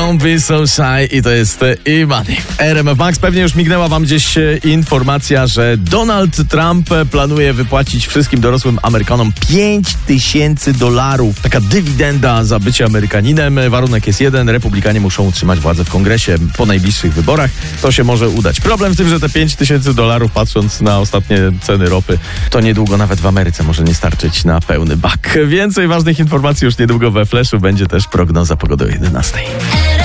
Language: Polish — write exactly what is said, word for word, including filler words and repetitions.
Don't be so shy i to jest E-Money. R M F Max. Pewnie już mignęła wam gdzieś informacja, że Donald Trump planuje wypłacić wszystkim dorosłym Amerykanom pięć tysięcy dolarów. Taka dywidenda za bycie Amerykaninem. Warunek jest jeden. Republikanie muszą utrzymać władzę w kongresie po najbliższych wyborach. To się może udać. Problem w tym, że te pięć tysięcy dolarów, patrząc na ostatnie ceny ropy, to niedługo nawet w Ameryce może nie starczyć na pełny bak. Więcej ważnych informacji już niedługo we Flashu. Będzie też prognoza pogody o jedenastej.